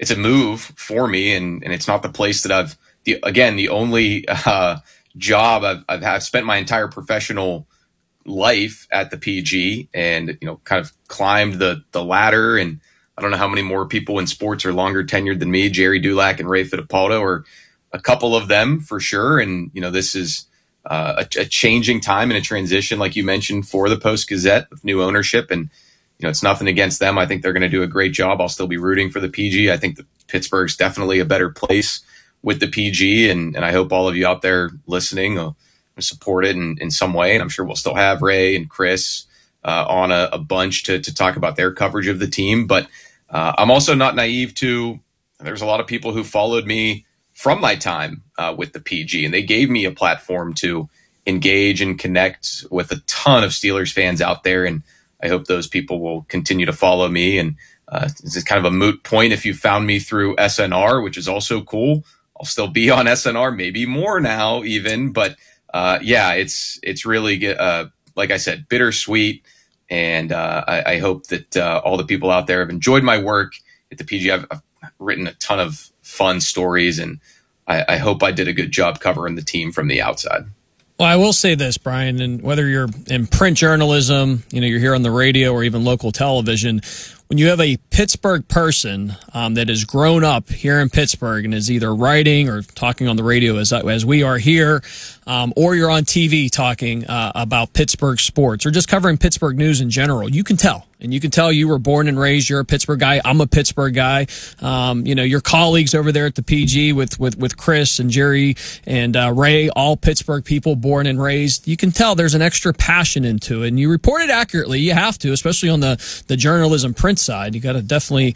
it's a move for me, and it's not the place that the only job I've spent my entire professional life at the PG, and kind of climbed the ladder. And I don't know how many more people in sports are longer tenured than me. Jerry Dulac and Ray Fittipaldo are a couple of them for sure. And this is a changing time and a transition, like you mentioned, for the Post-Gazette with new ownership. And it's nothing against them. I think they're going to do a great job. I'll still be rooting for the PG. I think that Pittsburgh's definitely a better place with the PG, and I hope all of you out there listening support it in some way. And I'm sure we'll still have Ray and Chris on a bunch to talk about their coverage of the team. But I'm also not naive to, there's a lot of people who followed me from my time with the PG, and they gave me a platform to engage and connect with a ton of Steelers fans out there. And I hope those people will continue to follow me. And it's kind of a moot point if you found me through SNR, which is also cool. I'll still be on SNR, maybe more now even, but it's really, like I said, bittersweet. And I hope that all the people out there have enjoyed my work at the PG. I've written a ton of fun stories, and I hope I did a good job covering the team from the outside. Well, I will say this, Brian, and whether you're in print journalism, you're here on the radio or even local television, when you have a Pittsburgh person that has grown up here in Pittsburgh and is either writing or talking on the radio as we are here, or you're on TV talking about Pittsburgh sports or just covering Pittsburgh news in general, you can tell. And you can tell you were born and raised. You're a Pittsburgh guy. I'm a Pittsburgh guy. Your colleagues over there at the PG with Chris and Jerry and Ray, all Pittsburgh people, born and raised. You can tell there's an extra passion into it. And you report it accurately. You have to, especially on the journalism print side. You got to definitely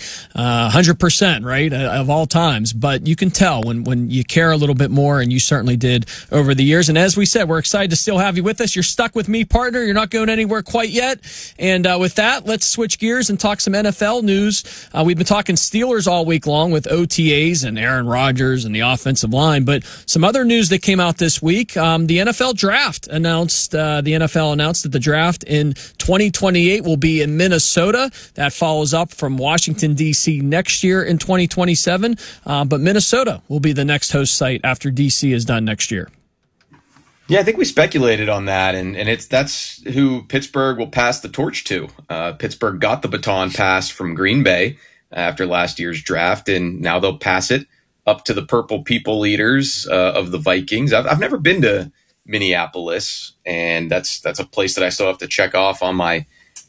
100%, right, of all times. But you can tell when you care a little bit more, and you certainly did over the years. And as we said, we're excited to still have you with us. You're stuck with me, partner. You're not going anywhere quite yet. And with that, let's switch gears and talk some NFL news. We've been talking Steelers all week long with OTAs and Aaron Rodgers and the offensive line, but some other news that came out this week, the NFL draft announced, the NFL announced that the draft in 2028 will be in Minnesota. That follows up from Washington, D.C. next year in 2027, but Minnesota will be the next host site after D.C. is done next year. Yeah, I think we speculated on that, and that's who Pittsburgh will pass the torch to. Pittsburgh got the baton passed from Green Bay after last year's draft, and now they'll pass it up to the Purple People leaders of the Vikings. I've never been to Minneapolis, and that's a place that I still have to check off on my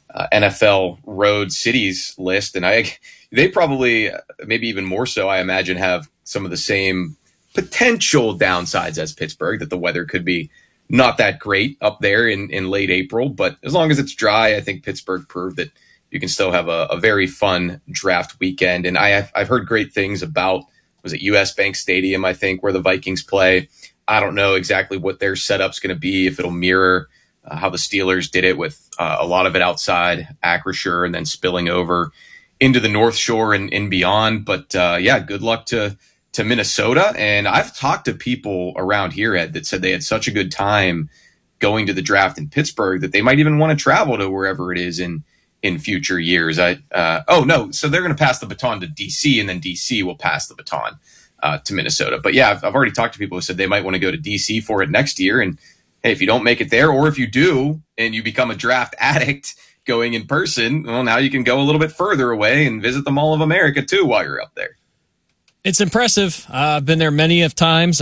NFL road cities list. And they probably, maybe even more so, I imagine, have some of the same potential downsides as Pittsburgh, that the weather could be not that great up there in late April. But as long as it's dry, I think Pittsburgh proved that you can still have a very fun draft weekend. And I've heard great things about, was it US Bank Stadium, I think, where the Vikings play. I don't know exactly what their setup's going to be, if it'll mirror how the Steelers did it with a lot of it outside Acrisure and then spilling over into the North Shore and beyond. But good luck to Minnesota. And I've talked to people around here, Ed, that said they had such a good time going to the draft in Pittsburgh that they might even want to travel to wherever it is in future years. So they're going to pass the baton to DC, and then DC will pass the baton to Minnesota. But yeah, I've already talked to people who said they might want to go to DC for it next year. And hey, if you don't make it there, or if you do and you become a draft addict going in person, well, now you can go a little bit further away and visit the Mall of America too while you're up there. It's impressive. I've been there many of times.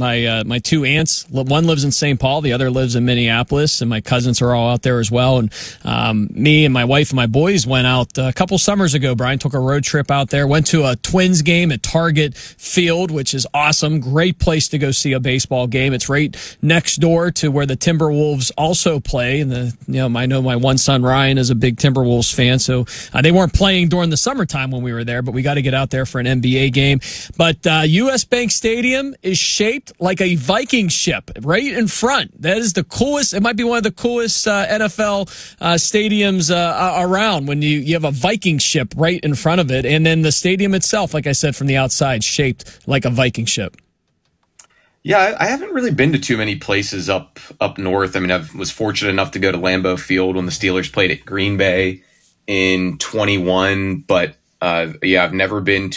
My two aunts, one lives in St. Paul, the other lives in Minneapolis, and my cousins are all out there as well. And me and my wife and my boys went out a couple summers ago. Brian took a road trip out there, went to a Twins game at Target Field, which is awesome. Great place to go see a baseball game. It's right next door to where the Timberwolves also play. And I know my one son Ryan is a big Timberwolves fan, so they weren't playing during the summertime when we were there, but we got to get out there for an NBA game. But US Bank Stadium is shaped like a Viking ship right in front. That is the coolest. It might be one of the coolest NFL stadiums around, when you have a Viking ship right in front of it. And then the stadium itself, like I said, from the outside, shaped like a Viking ship. Yeah, I haven't really been to too many places up north. I mean, I was fortunate enough to go to Lambeau Field when the Steelers played at Green Bay in 21, but I've never been